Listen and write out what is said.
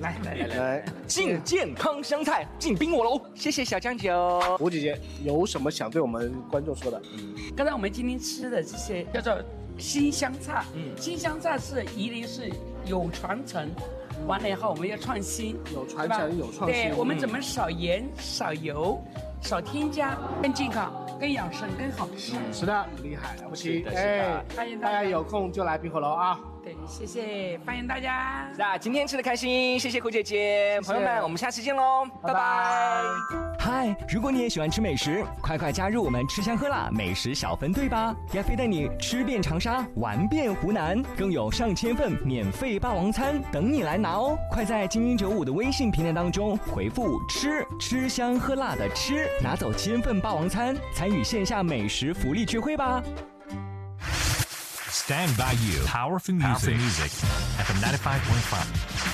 来， 敬健康香菜，敬冰火龙，谢谢小酱酒。 吴姐姐有什么想对我们观众说的？ 刚才我们今天吃的这些叫做新香菜，新香菜是宜林是有传承，完了以后我们要创新， 有传承有创新。 对，我们怎么少盐、少油、少添加，更健康、更养生、更好吃。 是的，厉害了不起！ 欢迎大家有空就来冰火楼啊！ 对，谢谢，欢迎大家。 那今天吃的开心，谢谢胡姐姐，朋友们，我们下次见喽，拜拜。嗨，如果你也喜欢吃美食，快快加入我们吃香喝辣美食小分队吧！亚飞带你吃遍长沙，玩遍湖南，更有上千份免费霸王餐等你来拿哦！快在精英95的微信平台当中回复吃香喝辣的吃，拿走1000份霸王餐，参与线下美食福利聚会吧。 Stand by you. Powerful music. FM 95.5.